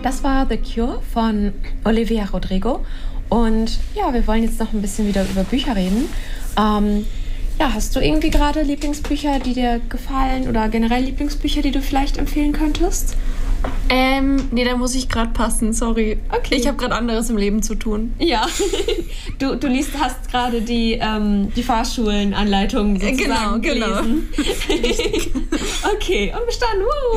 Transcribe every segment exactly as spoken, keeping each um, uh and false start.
Das war The Cure von Olivia Rodrigo. Und ja, wir wollen jetzt noch ein bisschen wieder über Bücher reden. Ähm, ja, hast du irgendwie gerade Lieblingsbücher, die dir gefallen oder generell Lieblingsbücher, die du vielleicht empfehlen könntest? Ähm, nee, da muss ich gerade passen, sorry. Okay. Ich habe gerade anderes im Leben zu tun. Ja, du, du liest, hast gerade die, ähm, die Fahrschulenanleitung sozusagen genau, gelesen. Genau. Okay, und bestanden. Uh.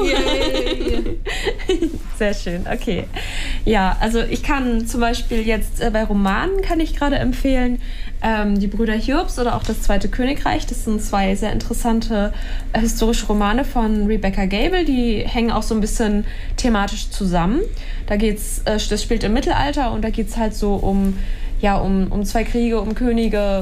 Yeah. Sehr schön, okay. Ja, also ich kann zum Beispiel jetzt äh, bei Romanen kann ich gerade empfehlen, ähm, die Brüder Hiobs oder auch das Zweite Königreich. Das sind zwei sehr interessante äh, historische Romane von Rebecca Gable. Die hängen auch so ein bisschen thematisch zusammen. Da geht's, äh, das spielt im Mittelalter und da geht es halt so um, ja, um, um zwei Kriege, um Könige,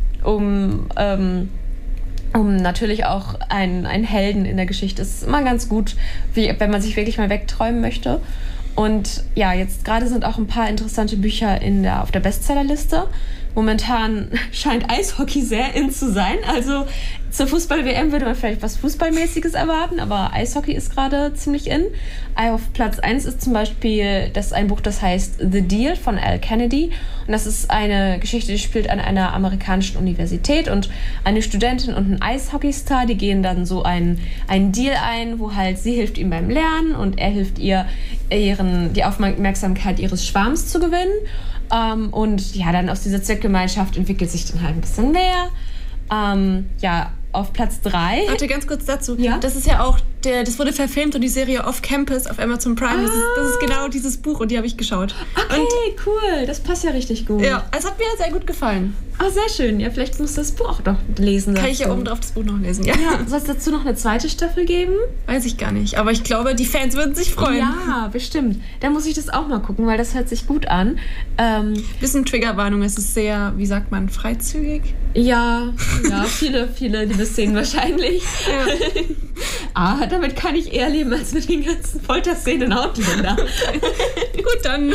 um, ähm, um natürlich auch einen, einen Helden in der Geschichte. Das ist immer ganz gut, wie, wenn man sich wirklich mal wegträumen möchte. Und ja, jetzt gerade sind auch ein paar interessante Bücher in der, auf der Bestsellerliste. Momentan scheint Eishockey sehr in zu sein. Also zur Fußball-W M würde man vielleicht was Fußballmäßiges erwarten, aber Eishockey ist gerade ziemlich in. Auf Platz eins ist zum Beispiel das ein Buch, das heißt The Deal von Al Kennedy. Und das ist eine Geschichte, die spielt an einer amerikanischen Universität. Und eine Studentin und ein Eishockeystar, die gehen dann so einen, einen Deal ein, wo halt sie hilft ihm beim Lernen und er hilft ihr, ihren, die Aufmerksamkeit ihres Schwarms zu gewinnen. Um, und ja, dann aus dieser Zweckgemeinschaft entwickelt sich dann halt ein bisschen mehr. Um, ja, auf Platz drei. Warte, ganz kurz dazu. Ja? Das ist ja auch, der, das wurde verfilmt und die Serie Off Campus auf Amazon Prime. Ah. Das, ist, das ist genau dieses Buch und die habe ich geschaut. Okay, und, cool. Das passt ja richtig gut. Ja, es hat mir sehr gut gefallen. Ah, sehr schön. Ja, vielleicht musst du das Buch auch noch lesen. Kann ich ja oben drauf das Buch noch lesen. Ja. Ja, soll es dazu noch eine zweite Staffel geben? Weiß ich gar nicht. Aber ich glaube, die Fans würden sich freuen. Ja, bestimmt. Dann muss ich das auch mal gucken, weil das hört sich gut an. Ähm, Bisschen Triggerwarnung. Es ist sehr, wie sagt man, freizügig? Ja, ja, viele, viele liebe Szenen wahrscheinlich. Ja. Ah, damit kann ich eher leben als mit den ganzen Folterszenen in Outlander. Gut, dann.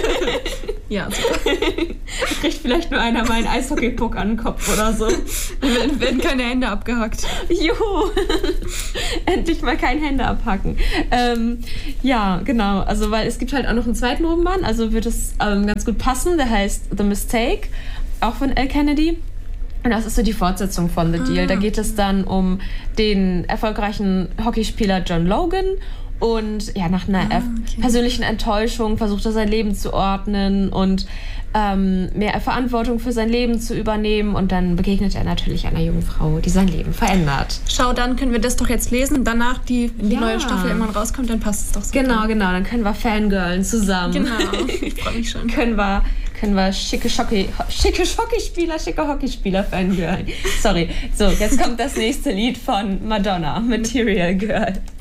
Ja, super. Da kriegt vielleicht nur einer mal einen Eishockey-Puck an den Kopf oder so. Dann werden keine Hände abgehackt. Juhu! Endlich mal keine Hände abhacken. Ähm, ja, genau. Also, weil es gibt halt auch noch einen zweiten Roman, also wird es ähm, ganz gut passen. Der heißt The Mistake, auch von Al Kennedy. Und das ist so die Fortsetzung von The Deal. Ah. Da geht es dann um den erfolgreichen Hockeyspieler John Logan. Und ja, nach einer ah, okay. persönlichen Enttäuschung versucht er sein Leben zu ordnen und ähm, mehr Verantwortung für sein Leben zu übernehmen. Und dann begegnet er natürlich einer jungen Frau, die sein Leben verändert. Schau, dann können wir das doch jetzt lesen. Danach, die, wenn die ja. neue Staffel irgendwann rauskommt, dann passt es doch so. Genau, genau. Dann können wir fangirlen zusammen. Genau, ich freue mich schon. können wir... können wir schicke Schocki, schicke Hockeyspieler, schicke Hockeyspieler fangirlen. Sorry. So, jetzt kommt das nächste Lied von Madonna, Material Girl.